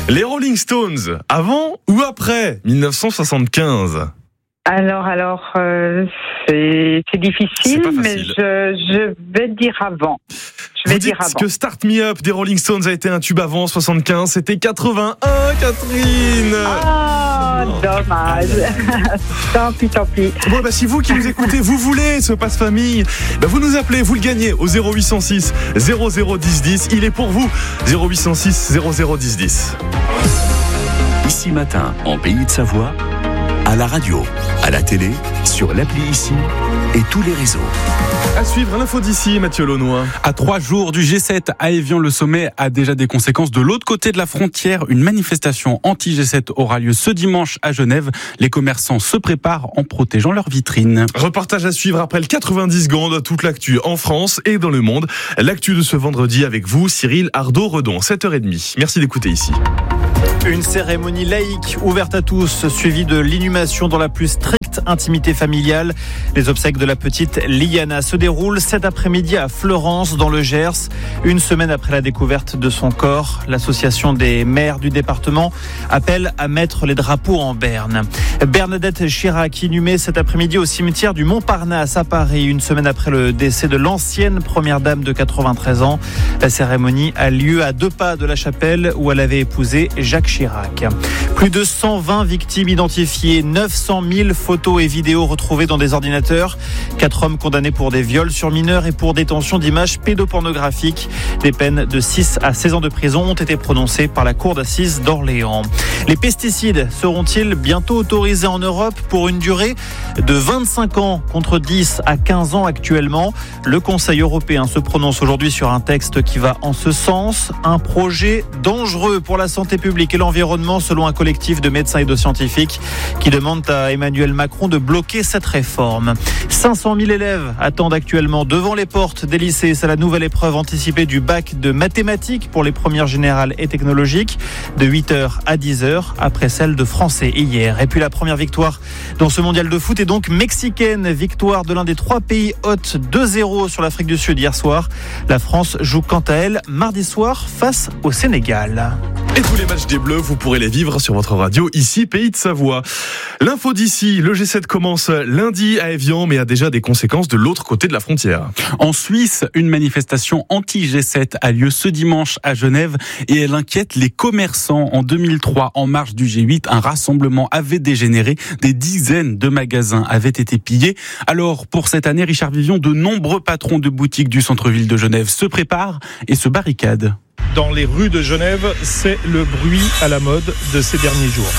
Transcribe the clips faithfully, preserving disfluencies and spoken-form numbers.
Les Rolling Stones, avant ou après dix-neuf cent soixante-quinze? Alors, alors, euh, c'est, c'est difficile, C'est pas mais facile. je, je vais dire avant. Je vais Vous dire dites avant. que Start Me Up des Rolling Stones a été un tube avant soixante-quinze, c'était quatre-vingt-un, Catherine. Ah, dommage. Tant pis, tant pis. Bon, bah, si vous qui nous écoutez, vous voulez ce passe-famille, bah, vous nous appelez, vous le gagnez au zéro huit cent six zéro zéro dix dix. Il est pour vous, zéro huit cent six zéro zéro dix dix. Ici Matin, en Pays de Savoie, à la radio, à la télé, sur l'appli Ici et tous les réseaux. À suivre l'info d'ici, Mathieu Launois. À trois jours du G sept à Évian, le sommet a déjà des conséquences. De l'autre côté de la frontière, une manifestation anti-G sept aura lieu ce dimanche à Genève. Les commerçants se préparent en protégeant leurs vitrines. Reportage à suivre après le quatre-vingt-dix secondes, toute l'actu en France et dans le monde. L'actu de ce vendredi avec vous, Cyril Ardo-Redon, sept heures trente. Merci d'écouter Ici. Une cérémonie laïque ouverte à tous, suivie de l'inhumation dans la plus stricte intimité familiale. Les obsèques de la petite Liana se déroulent cet après-midi à Fleurance, dans le Gers. Une semaine après la découverte de son corps, l'association des maires du département appelle à mettre les drapeaux en berne. Bernadette Chirac, inhumée cet après-midi au cimetière du Montparnasse à Paris, une semaine après le décès de l'ancienne première dame de quatre-vingt-treize ans. La cérémonie a lieu à deux pas de la chapelle où elle avait épousé Jacques Chirac. Plus de cent vingt victimes identifiées, neuf cent mille photos et vidéos retrouvées dans des ordinateurs, quatre hommes condamnés pour des viols sur mineurs et pour détention d'images pédopornographiques. Des peines de six à seize ans de prison ont été prononcées par la cour d'assises d'Orléans. Les pesticides seront-ils bientôt autorisés en Europe pour une durée de vingt-cinq ans contre dix à quinze ans actuellement? Le Conseil européen se prononce aujourd'hui sur un texte qui va en ce sens. Un projet dangereux pour la santé publique et l'environnement selon un collectif de médecins et de scientifiques qui demandent à Emmanuel Macron de bloquer cette réforme. cinq cent mille élèves attendent actuellement devant les portes des lycées. C'est la nouvelle épreuve anticipée du bac de mathématiques pour les premières générales et technologiques de huit heures à dix heures après celle de français hier. Et puis la première victoire dans ce mondial de foot est donc mexicaine. Victoire de l'un des trois pays hôtes deux zéro sur l'Afrique du Sud hier soir. La France joue quant à elle mardi soir face au Sénégal. Et tous les matchs des Bleus, vous pourrez les vivre sur votre radio, ici, Pays de Savoie. L'info d'ici, le G sept commence lundi à Évian, mais a déjà des conséquences de l'autre côté de la frontière. En Suisse, une manifestation anti-G sept a lieu ce dimanche à Genève et elle inquiète les commerçants. En deux mille trois, en marge du G huit, un rassemblement avait dégénéré. Des dizaines de magasins avaient été pillés. Alors, pour cette année, Richard Vivion, de nombreux patrons de boutiques du centre-ville de Genève se préparent et se barricadent. Dans les rues de Genève, c'est le bruit à la mode de ces derniers jours.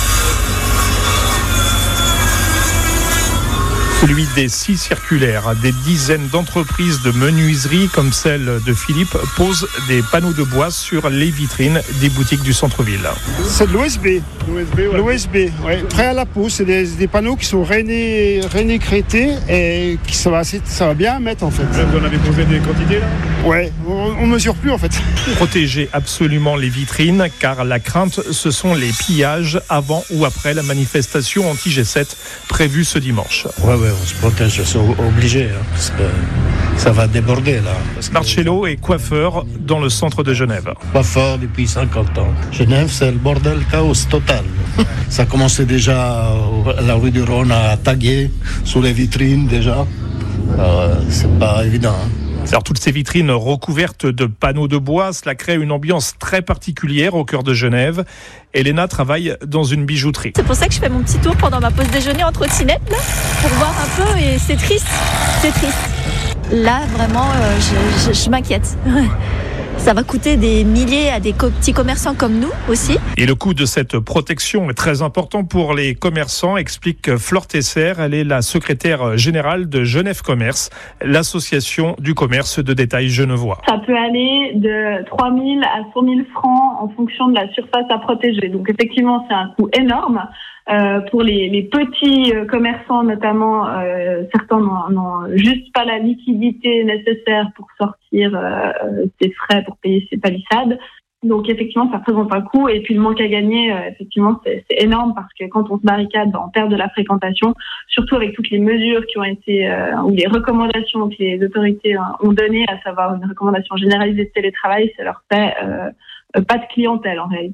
Celui des scies circulaires. Des dizaines d'entreprises de menuiserie comme celle de Philippe posent des panneaux de bois sur les vitrines des boutiques du centre-ville. C'est de l'O S B. L'O S B, ouais. L'O S B, ouais. Prêt à la pose. C'est des, des panneaux qui sont réné, rénécrétés et qui ça va, ça va bien à mettre en fait. Vous en avez posé des quantités là ? Ouais, on, on mesure plus en fait. Protéger absolument les vitrines car la crainte ce sont les pillages avant ou après la manifestation anti-G sept prévue ce dimanche. Ouais, ouais, on se protège, c'est obligé, hein, parce que ça va déborder là. Marcello est coiffeur dans le centre de Genève. Coiffeur depuis cinquante ans. Genève, c'est le bordel, chaos total. Ça commençait déjà à la rue du Rhône à taguer sous les vitrines déjà. Alors, c'est pas évident. Hein. Alors, toutes ces vitrines recouvertes de panneaux de bois, cela crée une ambiance très particulière au cœur de Genève. Elena travaille dans une bijouterie. C'est pour ça que je fais mon petit tour pendant ma pause déjeuner en trottinette, là, pour voir un peu, et c'est triste, c'est triste. Là, vraiment, euh, je, je, je m'inquiète. Ça va coûter des milliers à des co- petits commerçants comme nous aussi. Et le coût de cette protection est très important pour les commerçants, explique Flore Tesser. Elle est la secrétaire générale de Genève Commerce, l'association du commerce de détail genevois. Ça peut aller de trois mille à cent mille francs en fonction de la surface à protéger. Donc effectivement, c'est un coût énorme. Euh, pour les, les petits euh, commerçants notamment, euh, certains n'ont, n'ont juste pas la liquidité nécessaire pour sortir euh, ses frais pour payer ses palissades. Donc effectivement, ça représente un coût. Et puis le manque à gagner, euh, effectivement, c'est, c'est énorme parce que quand on se barricade, ben, on perd de la fréquentation, surtout avec toutes les mesures qui ont été, euh, ou les recommandations que les autorités ont données, à savoir une recommandation généralisée de télétravail, ça leur fait euh, pas de clientèle en réalité.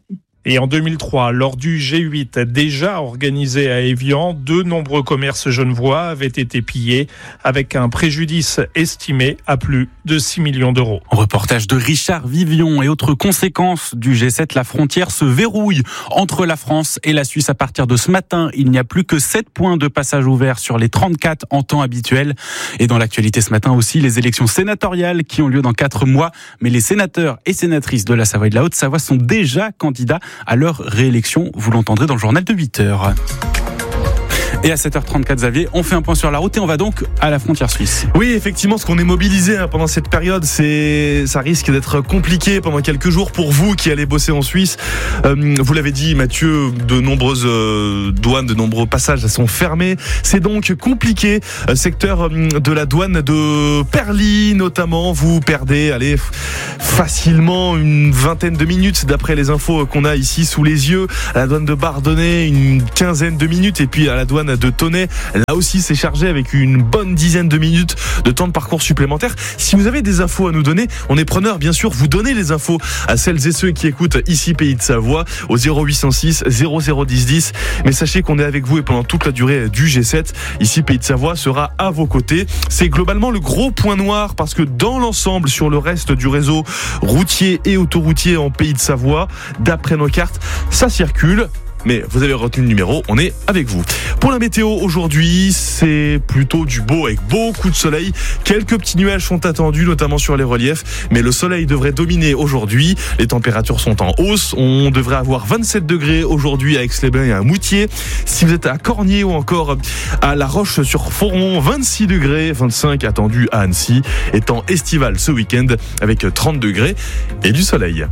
Et en deux mille trois, lors du G huit, déjà organisé à Évian, de nombreux commerces genevois avaient été pillés avec un préjudice estimé à plus de six millions d'euros. Reportage de Richard Vivion. Et autre conséquence du G sept, la frontière se verrouille entre la France et la Suisse. À partir de ce matin, il n'y a plus que sept points de passage ouverts sur les trente-quatre en temps habituel. Et dans l'actualité ce matin aussi, les élections sénatoriales qui ont lieu dans quatre mois. Mais les sénateurs et sénatrices de la Savoie et de la Haute-Savoie sont déjà candidats à leur réélection. Vous l'entendrez dans le journal de huit heures. Et à sept heures trente-quatre, Xavier, on fait un point sur la route et on va donc à la frontière suisse. Oui, effectivement, ce qu'on est mobilisé hein, pendant cette période, c'est ça risque d'être compliqué pendant quelques jours pour vous qui allez bosser en Suisse. Euh, vous l'avez dit, Mathieu, de nombreuses euh, douanes, de nombreux passages sont fermés. C'est donc compliqué. Euh, secteur euh, de la douane de Perly, notamment, vous perdez, allez, facilement une vingtaine de minutes d'après les infos qu'on a ici sous les yeux. À la douane de Bardonnay, une quinzaine de minutes, et puis à la douane de Tonnet, là aussi c'est chargé avec une bonne dizaine de minutes de temps de parcours supplémentaire. Si vous avez des infos à nous donner, on est preneur, bien sûr. Vous donnez les infos à celles et ceux qui écoutent ici Pays de Savoie au zéro huit cent six zéro zéro dix dix. Mais sachez qu'on est avec vous et pendant toute la durée du G sept, ici Pays de Savoie sera à vos côtés. C'est globalement le gros point noir parce que dans l'ensemble, sur le reste du réseau routier et autoroutier en Pays de Savoie, d'après nos cartes, ça circule. Mais vous avez retenu le numéro, on est avec vous. Pour la météo aujourd'hui, c'est plutôt du beau avec beaucoup de soleil. Quelques petits nuages sont attendus, notamment sur les reliefs, mais le soleil devrait dominer aujourd'hui. Les températures sont en hausse. On devrait avoir vingt-sept degrés aujourd'hui à Aix-les-Bains et à Moutier. Si vous êtes à Cornier ou encore à La Roche-sur-Foron, vingt-six degrés, vingt-cinq attendus à Annecy. Et temps estival ce week-end avec trente degrés et du soleil.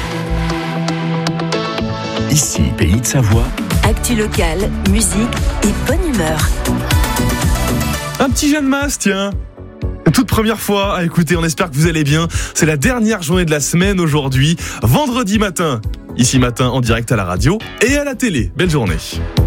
Ici, Pays de Savoie. Actu locale, musique et bonne humeur. Un petit Jeanne Masse, tiens. Toute première fois à écouter, on espère que vous allez bien. C'est la dernière journée de la semaine aujourd'hui, vendredi matin. Ici matin en direct à la radio et à la télé. Belle journée.